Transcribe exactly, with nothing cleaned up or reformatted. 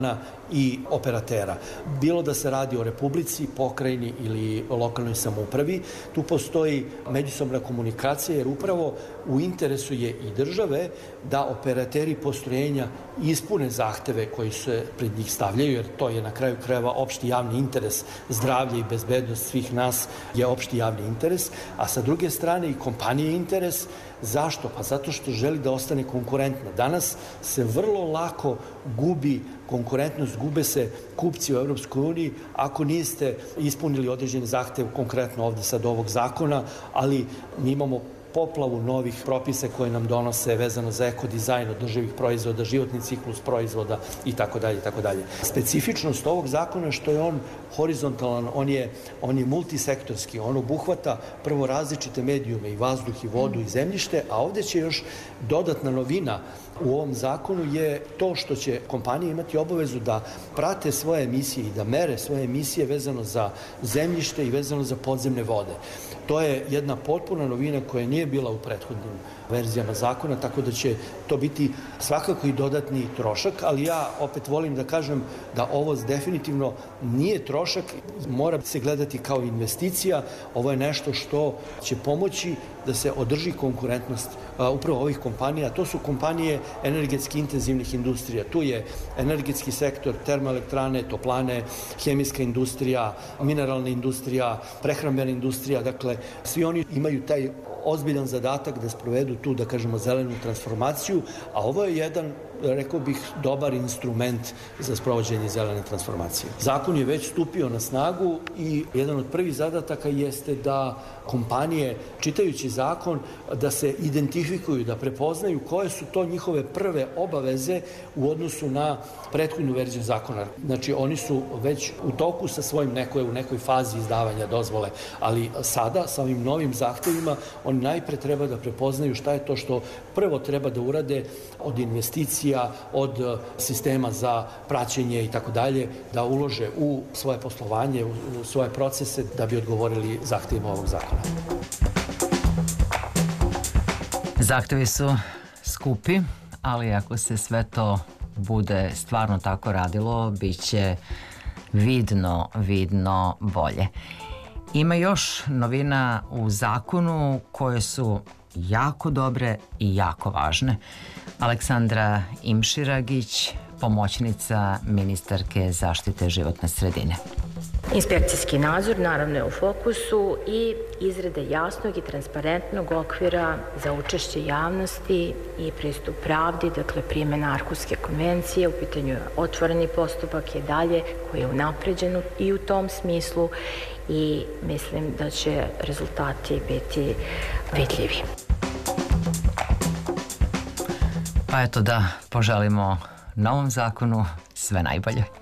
i operatera. Bilo da se radi o republici, pokrajini ili lokalnoj samoupravi, tu postoji međusobna komunikacija jer upravo u interesu je i države da operateri postrojenja ispune zahteve koji se pred njih stavljaju, jer to je na kraju krajeva opšti javni interes, zdravlje i bezbednost svih nas je opšti javni interes, a sa druge strane i kompanije interes. Zašto? Pa zato što želi da ostane konkurentna. Danas se vrlo lako gubi konkurentnost, gube se kupci u Evropskoj uniji ako niste ispunili određene zahteve, konkretno ovde sad ovog zakona, ali mi imamo poplavu novih propisa koje nam donose vezano za ekodizajn, održivih proizvoda, životni ciklus proizvoda i tako dalje i tako dalje. Specifičnost ovog zakona je što je on horizontalan, on je, on je multisektorski, on obuhvata prvo različite medijume i vazduh i vodu i zemljište, a ovde će još dodatna novina u ovom zakonu je to što će kompanije imati obavezu da prate svoje emisije i da mere svoje emisije vezano za zemljište i vezano za podzemne vode. To je jedna potpuna novina koja nije bila u prethodnim verzijama zakona, tako da će to biti svakako i dodatni trošak, ali ja opet volim da kažem da ovo definitivno nije trošak, mora se gledati kao investicija, ovo je nešto što će pomoći da se održi konkurentnost upravo ovih kompanija. To su kompanije energetski intenzivnih industrija. Tu je energetski sektor, termoelektrane, toplane, hemijska industrija, mineralna industrija, prehrambena industrija. Dakle, svi oni imaju taj ozbiljan zadatak da sprovedu tu, da kažemo, zelenu transformaciju, a ovo je jedan, rekao bih, dobar instrument za sprovođenje zelene transformacije. Zakon je već stupio na snagu i jedan od prvih zadataka jeste da kompanije, čitajući zakon, da se identifikuju, da prepoznaju koje su to njihove prve obaveze u odnosu na prethodnu verziju zakona. Znači, oni su već u toku sa svojim nekoj, u nekoj fazi izdavanja dozvole, ali sada, sa ovim novim zahtevima, oni najpre treba da prepoznaju šta je to što prvo treba da urade od investicija, od sistema za praćenje i tako dalje, da ulože u svoje poslovanje, u svoje procese, da bi odgovorili zahtevima ovog zakona. Zahtevi su skupi, ali ako se sve to bude stvarno tako radilo, bit će vidno, vidno bolje. Ima još novina u zakonu koje su jako dobre i jako važne. Aleksandra Imširagić, pomoćnica ministarke zaštite životne sredine. Inspekcijski nadzor naravno je u fokusu i izrade jasnog i transparentnog okvira za učešće javnosti i pristup pravdi, dakle primjena Arhuske konvencije, u pitanju je otvoreni postupak i dalje koji je unapređen i u tom smislu i mislim da će rezultati biti vidljivi. Pa eto da poželimo novom zakonu sve najbolje.